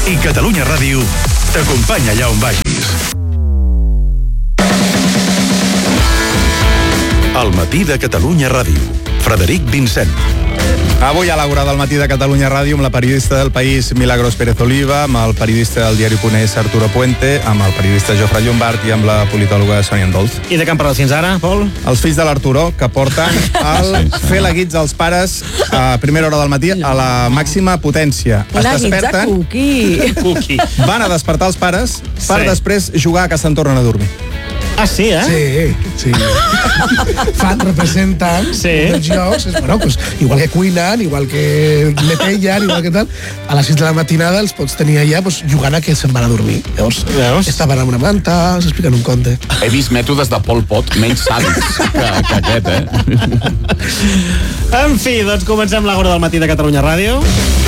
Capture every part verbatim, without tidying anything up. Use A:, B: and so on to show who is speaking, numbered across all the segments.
A: I Catalunya Ràdio t'acompanya allà on vagis. El matí de Catalunya Ràdio. Frederic Vincent.
B: Avui a l'Àgora del matí de Catalunya Ràdio amb la periodista del País Milagros Pérez Oliva, amb el periodista del diari Punès Arturo Puente, amb el periodista Jofre Llombart i amb la politòloga Sònia Andols.
C: I de què hem parlat fins ara, Pol?
B: Els fills de l'Arturo, que porten el fer la guitza als pares a primera hora del matí a la màxima potència.
D: La guitza cookie.
C: Cookie.
B: Van a despertar els pares per
C: Sí.
B: després jugar a que se'n tornen a dormir.
C: Ah, sí, eh?
E: Sí, sí. Fan, representen
C: Sí.
E: els jocs, és, bueno, pues, igual que cuinen, igual que netegen, igual que tal, a les sis de la matinada els pots tenir allà pues, jugant a que se'n van a dormir. Llavors,
C: Veus?
E: estaven amb una manta, s'expliquen un conte.
F: He vist mètodes de Pol Pot menys sàdics que, que aquest, eh?
C: En fi, doncs comencem l'Àgora del matí de Catalunya Ràdio.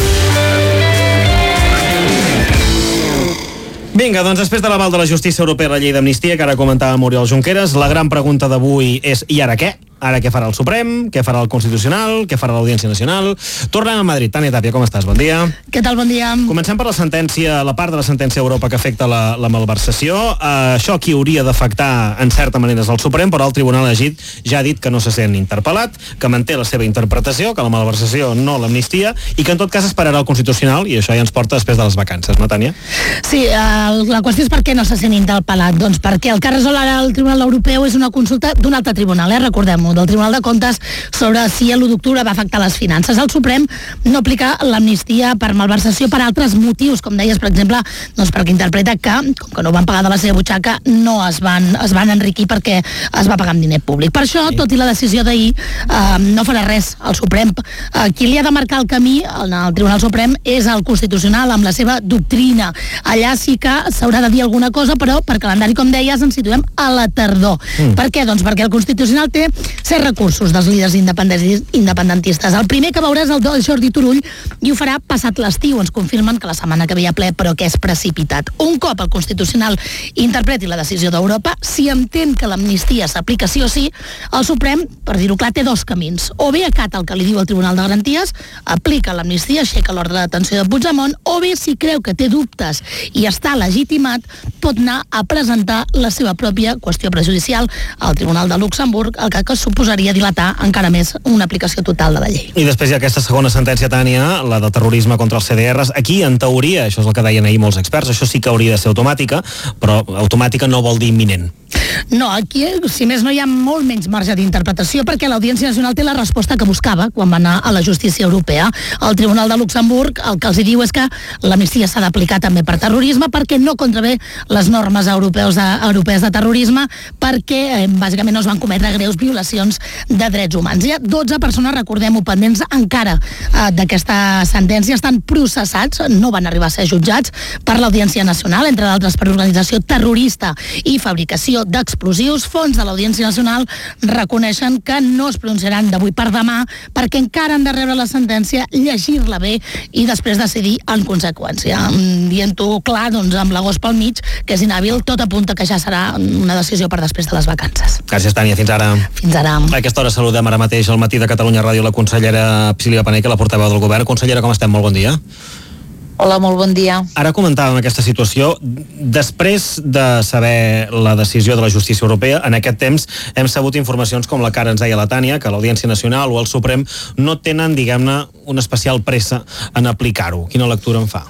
C: Vinga, doncs després de l'aval de la justícia europea a la llei d'amnistia, que ara comentava Oriol Junqueras, la gran pregunta d'avui és i ara què? Ara què farà el Suprem? Què farà el Constitucional? Què farà l'Audiència Nacional? Tornem a Madrid. Tània Tàpia, com estàs? Bon dia.
G: Què tal? Bon dia.
C: Comencem per la sentència, la part de la sentència a Europa que afecta la, la malversació. Uh, això aquí hauria d'afectar en certa manera el Suprem, però el Tribunal elegit ja ha dit que no se sent interpel·lat, que manté la seva interpretació, que la malversació no l'amnistia, i que en tot cas esperarà el Constitucional, i això ja ens porta després de les vacances, no, Tània?
G: Sí, uh, la qüestió és per què no se sent interpel·lat. Doncs perquè el que resol ara el Tribunal Europeu és una consulta d'un altre tribunal, eh? Recordem-ho, del Tribunal de Comptes, sobre si l'u d'octubre va afectar les finances. El Suprem no aplica l'amnistia per malversació per altres motius, com deies, per exemple, doncs perquè interpreta que, com que no van pagar de la seva butxaca, no es van, es van enriquir perquè es va pagar amb diner públic. Per això, tot i la decisió d'ahir, eh, no farà res al Suprem. Eh, qui li ha de marcar el camí en el Tribunal Suprem és el Constitucional, amb la seva doctrina. Allà sí que s'haurà de dir alguna cosa, però per calendari, com deies, ens situem a la tardor. Mm. Per què? Doncs perquè el Constitucional té set recursos dels líders independentistes. El primer que veurà és el del Jordi Turull i ho farà passat l'estiu. Ens confirmen que la setmana que ve hi ha ple, però que és precipitat. Un cop el Constitucional interpreti la decisió d'Europa, si entén que l'amnistia s'aplica sí o sí, el Suprem, per dir-ho clar, té dos camins. O bé acata el que li diu el Tribunal de Garanties, aplica l'amnistia, aixeca l'ordre de detenció de Puigdemont, o bé, si creu que té dubtes i està legitimat, pot anar a presentar la seva pròpia qüestió prejudicial al Tribunal de Luxemburg, el que suposaria dilatar encara més una aplicació total de la llei.
C: I després hi ha aquesta segona sentència, Tània, la de terrorisme contra els C D Rs. Aquí, en teoria, això és el que deien ahir molts experts, això sí que hauria de ser automàtica, però automàtica no vol dir imminent.
G: No, aquí, si més no, hi ha molt menys marge d'interpretació perquè l'Audiència Nacional té la resposta que buscava quan va anar a la justícia europea. El Tribunal de Luxemburg el que els hi diu és que l'amnistia s'ha d'aplicar també per terrorisme perquè no contravé les normes europeus de, europees de terrorisme, perquè eh, bàsicament no es van cometre greus violacions de drets humans. Hi ha dotze persones, recordem-ho, pendents encara eh, d'aquesta sentència, estan processats, no van arribar a ser jutjats per l'Audiència Nacional, entre d'altres per organització terrorista i fabricació d'explosius. Fons de l'Audiència Nacional reconeixen que no es pronunciaran d'avui per demà perquè encara han de rebre la sentència, llegir-la bé i després decidir en conseqüència. Dient-ho clar, doncs, amb l'agost pel mig, que és inhàbil, tot apunta que ja serà una decisió per després de les vacances.
C: Gràcies, Tània. Fins ara.
G: Fins ara.
C: A aquesta hora saludem ara mateix al matí de Catalunya Ràdio la consellera Sílvia Paneque, la portaveu del govern. Consellera, com estem? Molt bon dia.
H: Hola, molt bon dia.
C: Ara comentàvem aquesta situació. Després de saber la decisió de la justícia europea, en aquest temps hem sabut informacions com la que ara ens deia la Tània, que l'Audiència Nacional o el Suprem no tenen, diguem-ne, una especial pressa en aplicar-ho. Quina lectura en fa?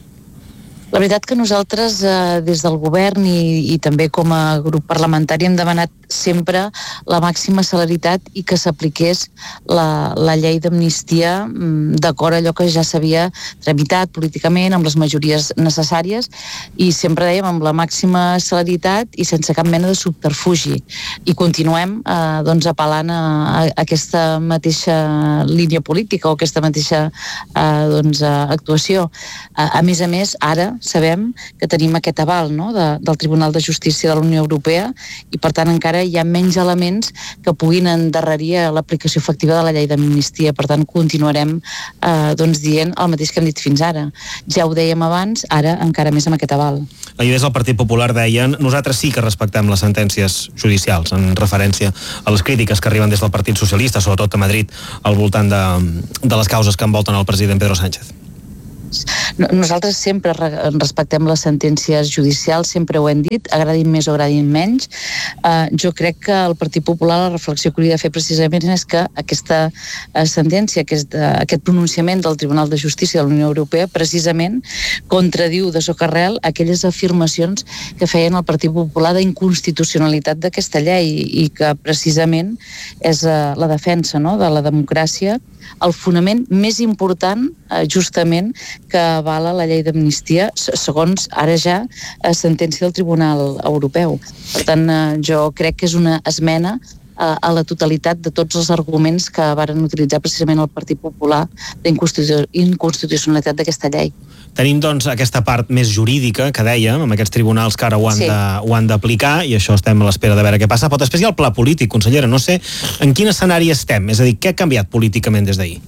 H: La veritat que nosaltres, eh, des del govern i, i també com a grup parlamentari, hem demanat sempre la màxima celeritat i que s'apliqués la, la llei d'amnistia d'acord a allò que ja s'havia tramitat políticament amb les majories necessàries, i sempre dèiem amb la màxima celeritat i sense cap mena de subterfugi, i continuem eh, doncs apel·lant a, a aquesta mateixa línia política o aquesta mateixa eh, doncs, actuació. A, a més a més, ara sabem que tenim aquest aval, no?, de, del Tribunal de Justícia de la Unió Europea, i per tant encara hi ha menys elements que puguin endarrerir l'aplicació efectiva de la llei d'amnistia. Per tant, continuarem eh, doncs dient el mateix que hem dit fins ara. Ja ho dèiem abans, ara encara més amb aquest aval.
C: Ahir des del Partit Popular deien: nosaltres sí que respectem les sentències judicials, en referència a les crítiques que arriben des del Partit Socialista, sobretot a Madrid, al voltant de, de les causes que envolten el president Pedro Sánchez.
H: Nosaltres sempre respectem les sentències judicials, sempre ho hem dit, agradin més o agradin menys. Uh, jo crec que el Partit Popular, la reflexió que hauria de fer precisament és que aquesta uh, sentència, aquest, uh, aquest pronunciament del Tribunal de Justícia de la Unió Europea precisament contradiu de socarrel aquelles afirmacions que feien el Partit Popular d'inconstitucionalitat d'aquesta llei i que precisament és uh, la defensa, no?, de la democràcia, el fonament més important eh, justament que avala la llei d'amnistia segons ara ja eh, sentència del Tribunal Europeu. Per tant, eh, jo crec que és una esmena eh, a la totalitat de tots els arguments que varen utilitzar precisament el Partit Popular d'inconstitucionalitat d'aquesta llei.
C: Tenim, doncs, aquesta part més jurídica que dèiem, amb aquests tribunals que ara ho han
H: Sí.
C: de, ho han d'aplicar, i això estem a l'espera de veure què passa. Però després hi ha el pla polític, consellera. No sé en quin escenari estem. És a dir, què ha canviat políticament des d'ahir?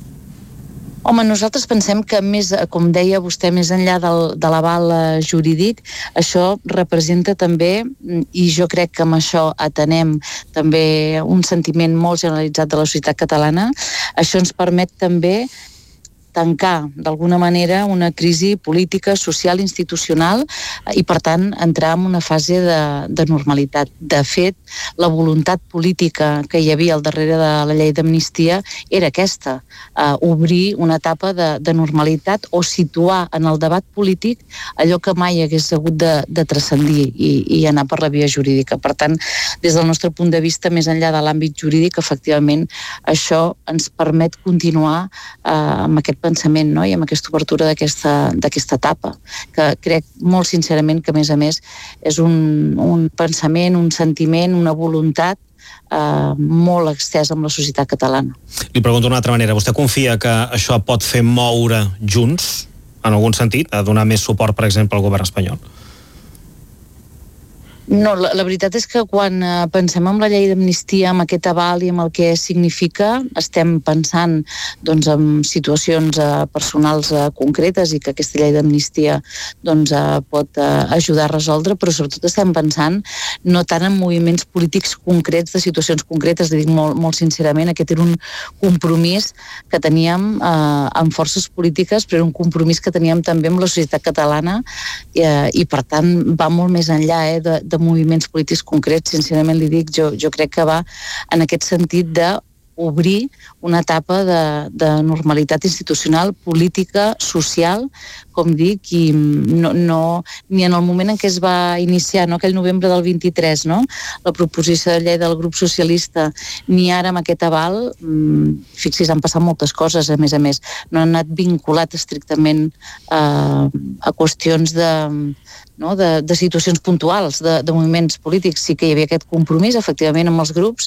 H: Home, nosaltres pensem que més, com deia vostè, més enllà del, de l'aval eh, jurídic, això representa també, i jo crec que amb això atenem també un sentiment molt generalitzat de la societat catalana, això ens permet també tancar, d'alguna manera, una crisi política, social, institucional i, per tant, entrar en una fase de, de normalitat. De fet, la voluntat política que hi havia al darrere de la llei d'amnistia era aquesta, uh, obrir una etapa de, de normalitat o situar en el debat polític allò que mai hagués hagut de, de transcendir i, i anar per la via jurídica. Per tant, des del nostre punt de vista, més enllà de l'àmbit jurídic, efectivament, això ens permet continuar uh, amb aquest pensament, no?, i amb aquesta obertura d'aquesta d'aquesta etapa, que crec molt sincerament que, a més a més, és un, un pensament, un sentiment, una voluntat eh, molt extesa amb la societat catalana.
C: Li pregunto d'una altra manera. Vostè confia que això pot fer moure Junts, en algun sentit, a donar més suport, per exemple, al govern espanyol?
H: No, la, la veritat és que quan eh, pensem en la llei d'amnistia, amb aquest aval i amb el que significa, estem pensant doncs, en situacions eh, personals eh, concretes i que aquesta llei d'amnistia doncs, eh, pot eh, ajudar a resoldre, però sobretot estem pensant no tant en moviments polítics concrets de situacions concretes, dic molt, molt sincerament, aquest era un compromís que teníem eh, amb forces polítiques, però era un compromís que teníem també amb la societat catalana eh, i per tant va molt més enllà eh, de, de moviments polítics concrets. Sincerament li dic, jo, jo crec que va en aquest sentit de obrir una etapa de, de normalitat institucional, política, social, com dic, i no, no, ni en el moment en què es va iniciar, no, aquell novembre del vint-i-tres, no, la proposició de llei del grup socialista, ni ara amb aquest aval, fixis, han passat moltes coses, a més a més, no han anat vinculat estrictament a, a qüestions de, no, de, de situacions puntuals, de, de moviments polítics. Sí que hi havia aquest compromís, efectivament, amb els grups,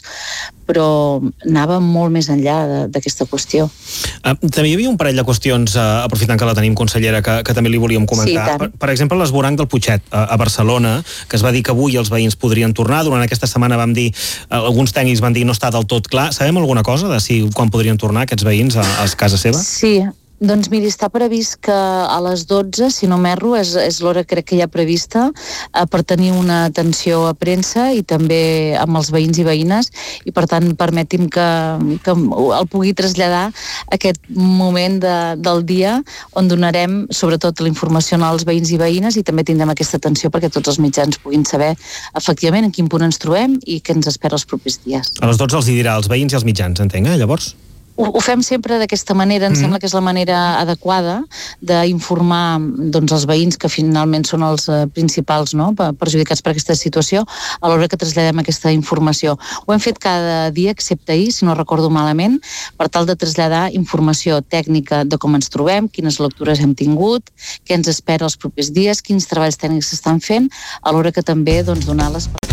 H: però anava molt més enllà d'aquesta qüestió.
C: Uh, també hi havia un parell de qüestions, uh, aprofitant que la tenim, consellera, que, que també li volíem comentar.
H: Sí,
C: per, per exemple, l'esvoranc del Putxet, a, a Barcelona, que es va dir que avui els veïns podrien tornar. Durant aquesta setmana vam dir, uh, alguns tècnics van dir no està del tot clar. Sabem alguna cosa de si quan podrien tornar aquests veïns a, a casa seva?
H: Sí. Doncs miri, està previst que a les dotze, si no m'erro, és, és l'hora crec que hi ha prevista eh, per tenir una atenció a premsa i també amb els veïns i veïnes i per tant permeti'm que, que el pugui traslladar aquest moment de, del dia on donarem sobretot la informació als veïns i veïnes i també tindrem aquesta atenció perquè tots els mitjans puguin saber efectivament en quin punt ens trobem i què ens espera els propers dies.
C: A les dotze els hi dirà als veïns i als mitjans, entenc, eh, llavors?
H: Ho, ho fem sempre d'aquesta manera, em mm. sembla que és la manera adequada d'informar doncs, els veïns que finalment són els eh, principals no? perjudicats per aquesta situació a l'hora que traslladem aquesta informació. Ho hem fet cada dia, excepte ahir, si no recordo malament, per tal de traslladar informació tècnica de com ens trobem, quines lectures hem tingut, què ens espera els propers dies, quins treballs tècnics s'estan fent, a l'hora que també doncs, donar les